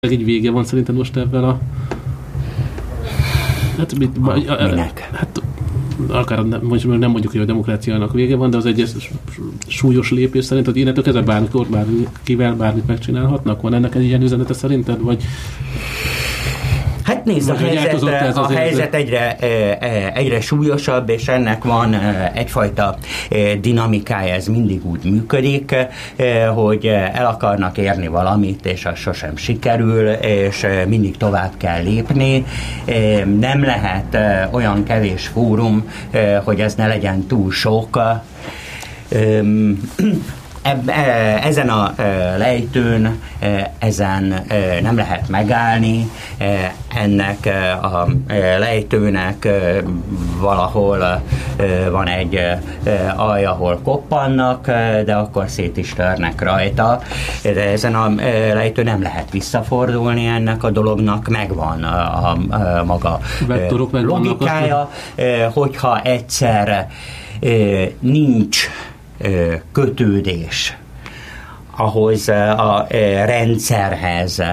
így vége van szerinted most ebben a... Hát, minek? Hát akár nem mondjuk, hogy a demokráciának vége van, de az egy súlyos lépés szerint, hogy innentől kezdve bármikor, bárkivel bármit megcsinálhatnak. Van ennek egy ilyen üzenete szerinted? Vagy... Hát nézd, a helyzet egyre súlyosabb, és ennek van egyfajta dinamikája, ez mindig úgy működik, hogy el akarnak érni valamit, és az sosem sikerül, és mindig tovább kell lépni. Nem lehet olyan kevés fórum, hogy ez ne legyen túl sok. Ezen a lejtőn, ezen nem lehet megállni, ennek a lejtőnek valahol van egy alja, ahol koppannak, de akkor szét is törnek rajta. De ezen a lejtőn nem lehet visszafordulni, ennek a dolognak megvan a maga logikája, hogyha egyszer nincs kötődés ahhoz a rendszerhez,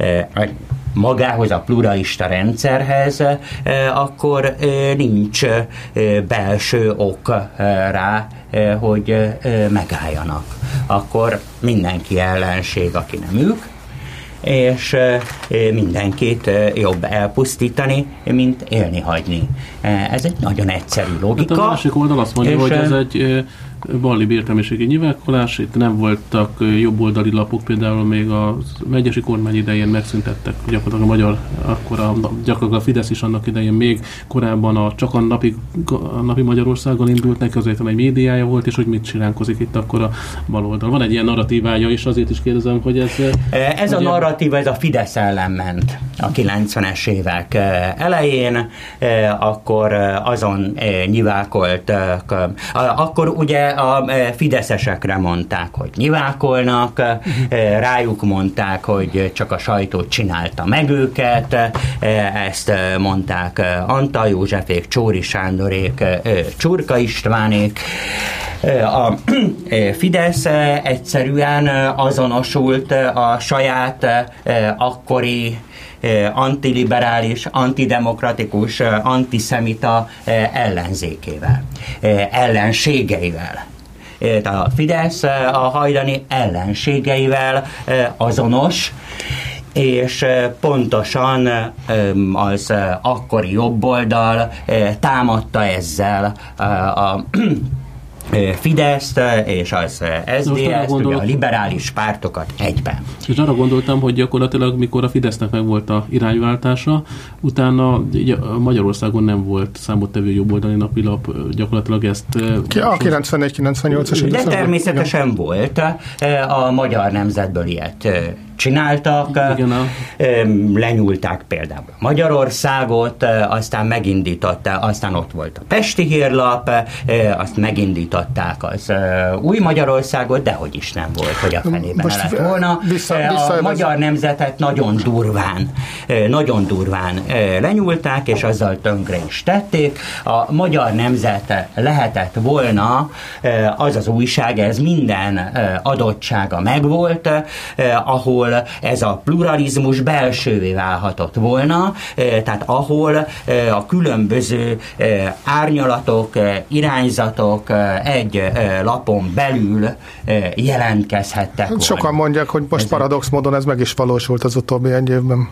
magához a pluralista rendszerhez, akkor nincs belső ok rá, hogy megálljanak. Akkor mindenki ellenség, aki nem ők, és mindenkit jobb elpusztítani, mint élni hagyni. Ez egy nagyon egyszerű logika. Hát a másik oldal azt mondja, hogy ez egy ballibb értelmiségi nyilákolás, itt nem voltak jobboldali lapok, például még a megyesi kormány idején megszüntettek gyakorlatilag a magyar, akkor gyakorlatilag a Fidesz is annak idején még korábban csak a napi Magyarországon indult neki, azért egy médiája volt, és hogy mit csinálkozik itt akkor a baloldal. Van egy ilyen narratívája is, azért is kérdezem, hogy ez... Ez a narratíva, ez a Fidesz ellen ment a 90-es évek elején, akkor azon nyivákoltak, akkor ugye a fideszesekre mondták, hogy nyivákolnak, rájuk mondták, hogy csak a sajtót csinálta meg őket, ezt mondták Antal Józsefék, Csóri Sándorék, Csurka Istvánék. A Fidesz egyszerűen azonosult a saját akkori antiliberális, antidemokratikus, antiszemita ellenzékével, ellenségeivel. A Fidesz a hajdani ellenségeivel azonos, és pontosan az akkori jobboldal támadta ezzel a Fideszt és az SZDSZ-t, ugye a liberális pártokat egyben. És arra gondoltam, hogy gyakorlatilag mikor a Fidesznek meg volt a irányváltása, utána Magyarországon nem volt számottevő jobboldali napilap, gyakorlatilag ezt... A 94-98-as de természetesen volt. A Magyar Nemzetből ilyet csináltak, lenyúlták például Magyarországot, aztán megindította, aztán ott volt a Pesti Hírlap, azt megindították az Új Magyarországot, de hogy is nem volt, hogy a fenében ne lett volna. A Magyar Nemzetet nagyon durván lenyúlták, és azzal tönkre is tették. A Magyar Nemzet lehetett volna az az újság, ez minden adottsága megvolt, ahol ez a pluralizmus belsővé válhatott volna, tehát ahol a különböző árnyalatok, irányzatok egy lapon belül jelentkezhettek volna. Sokan mondják, hogy most paradox módon ez meg is valósult az utóbbi egy évben.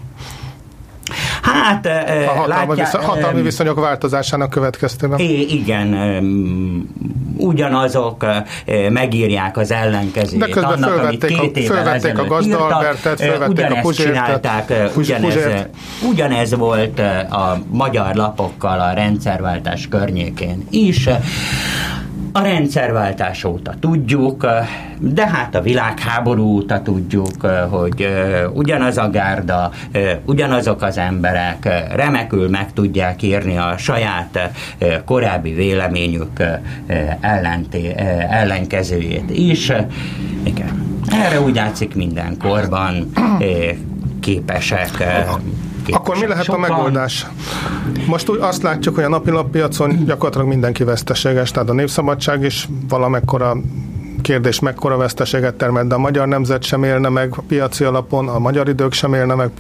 Hát, hatalmi viszonyok változásának következtében. Igen, ugyanazok megírják az ellenkezőjét. De közben fölvették a Gazda Albertet, fölvették a Puzsért. Ugyanez volt a magyar lapokkal a rendszerváltás környékén is. A rendszerváltás óta tudjuk, de hát a világháború óta tudjuk, hogy ugyanaz a gárda, ugyanazok az emberek remekül meg tudják írni a saját korábbi véleményük ellenkezőjét is. Igen. Erre úgy látszik minden korban képesek. Akkor mi lehet sokan a megoldás? Most úgy azt látjuk, hogy a napilappiacon gyakorlatilag mindenki veszteséges, tehát a Népszabadság is valamekkora kérdés mekkora veszteséget termelt, de a Magyar Nemzet sem élne meg piaci alapon, a Magyar Idők sem élne meg